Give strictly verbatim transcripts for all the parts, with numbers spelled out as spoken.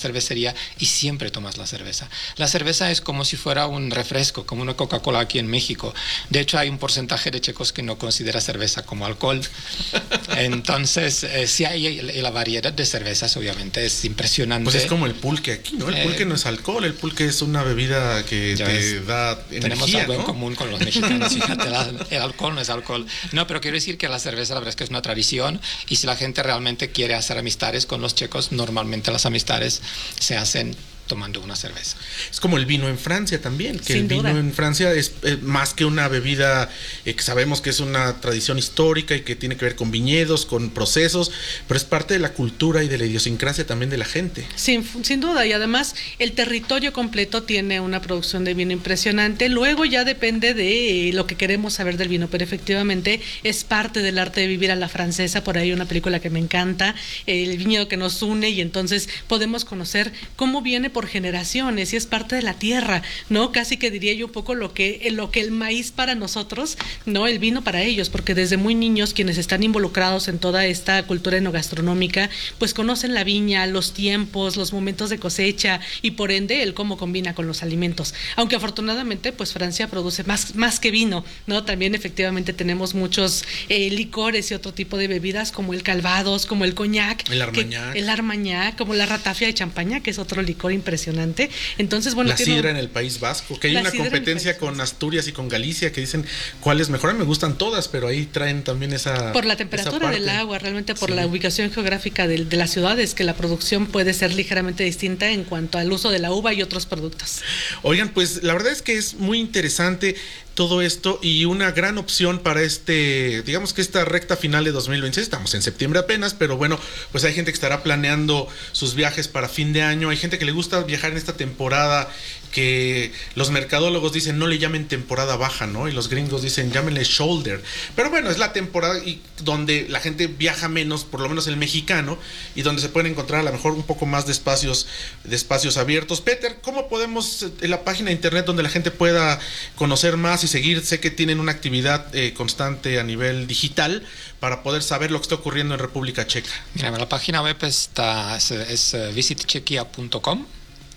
cervecería y siempre tomas la cerveza. La cerveza es como si fuera un refresco, como una Coca-Cola aquí en México. De hecho, hay un porcentaje de checos que no considera cerveza como alcohol. Entonces, eh, sí hay, y la variedad de cervezas obviamente es impresionante. Pues es como el pulque aquí, ¿no? El pulque eh, no es alcohol, el pulque es una bebida que te ves, da energía, tenemos algo, ¿no?, en común con los mexicanos, fíjate, la, el alcohol no es alcohol. No, pero quiero decir que la cerveza la verdad es que es una tradición, y si la gente realmente quiere hacer amistades con los checos, normalmente las amistades se hacen tomando una cerveza. Es como el vino en Francia también, que Sin el vino duda. en Francia es eh, más que una bebida eh, que sabemos que es una tradición histórica y que tiene que ver con viñedos, con procesos, pero es parte de la cultura y de la idiosincrasia también de la gente. Sin, sin duda, y además el territorio completo tiene una producción de vino impresionante. Luego ya depende de lo que queremos saber del vino, pero efectivamente es parte del arte de vivir a la francesa. Por ahí hay una película que me encanta, el viñedo que nos une, y entonces podemos conocer cómo viene por generaciones y es parte de la tierra, ¿no? Casi que diría yo un poco lo que, lo que el maíz para nosotros, ¿no? El vino para ellos, porque desde muy niños quienes están involucrados en toda esta cultura enogastronómica, pues conocen la viña, los tiempos, los momentos de cosecha y por ende el cómo combina con los alimentos. Aunque afortunadamente pues Francia produce más, más que vino, ¿no? También efectivamente tenemos muchos eh, licores y otro tipo de bebidas como el calvados, como el coñac, el armagnac, que, el armagnac, como la ratafia de champaña, que es otro licor impresionante. Entonces, bueno, la tiene... sidra en el País Vasco, que hay La una sidra competencia con Asturias y con Galicia que dicen cuál es mejor. A mí me gustan todas, pero ahí traen también esa por la temperatura del agua, realmente por sí. la ubicación geográfica de, de las ciudades, que la producción puede ser ligeramente distinta en cuanto al uso de la uva y otros productos. Oigan, pues la verdad es que es muy interesante todo esto y una gran opción para este, digamos que esta recta final de dos mil veintiséis. Estamos en septiembre apenas, pero bueno, pues hay gente que estará planeando sus viajes para fin de año, hay gente que le gusta viajar en esta temporada que los mercadólogos dicen no le llamen temporada baja, ¿no? Y los gringos dicen llámenle shoulder. Pero bueno, es la temporada y donde la gente viaja menos, por lo menos el mexicano, y donde se pueden encontrar a lo mejor un poco más de espacios, de espacios abiertos. Peter, ¿cómo podemos, en la página de internet donde la gente pueda conocer más y seguir? Sé que tienen una actividad eh, constante a nivel digital para poder saber lo que está ocurriendo en República Checa. Mira, la página web está, es, es visit chequia punto com.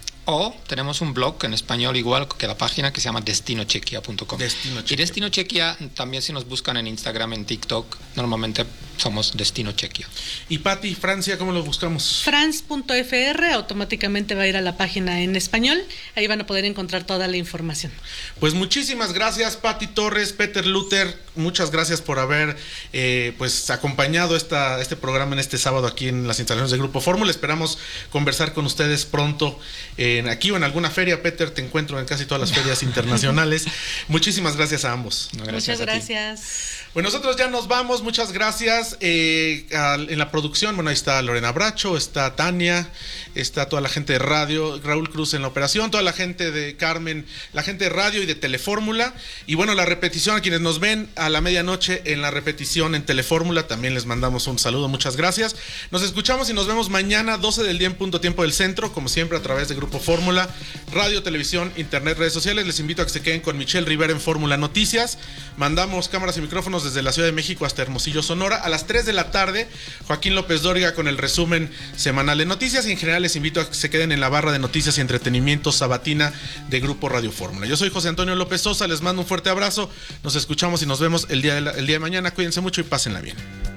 O tenemos un blog en español igual que la página que se llama destino chequia punto com. Destino Chequia. Y Destino Chequia también, si nos buscan en Instagram, en TikTok, normalmente somos Destino Chequia. Y Pati, Francia, ¿cómo lo buscamos? France punto F R, automáticamente va a ir a la página en español, ahí van a poder encontrar toda la información. Pues muchísimas gracias, Pati Torres, Peter Luther, muchas gracias por haber eh, pues acompañado esta, este programa en este sábado aquí en las instalaciones de Grupo Fórmula. Esperamos conversar con ustedes pronto eh, aquí o en alguna feria. Peter, te encuentro en casi todas las ferias internacionales. Muchísimas gracias a ambos. No, gracias. Muchas gracias. Pues nosotros ya nos vamos, muchas gracias. Eh, al, en la producción, bueno, ahí está Lorena Bracho, está Tania, está toda la gente de radio, Raúl Cruz en la operación, toda la gente de Carmen, la gente de radio y de Telefórmula. Y bueno, la repetición, a quienes nos ven a la medianoche en la repetición en Telefórmula, también les mandamos un saludo, muchas gracias. Nos escuchamos y nos vemos mañana, doce del día en punto tiempo del centro, como siempre a través de Grupo Fórmula, radio, televisión, internet, redes sociales. Les invito a que se queden con Michelle Rivera en Fórmula Noticias. Mandamos cámaras y micrófonos desde la Ciudad de México hasta Hermosillo, Sonora. A las tres de la tarde, Joaquín López Dóriga con el resumen semanal de noticias. Y en general les invito a que se queden en la barra de noticias y entretenimiento sabatina de Grupo Radio Fórmula. Yo soy José Antonio López Sosa, les mando un fuerte abrazo. Nos escuchamos y nos vemos el día de, la, el día de mañana. Cuídense mucho y pásenla bien.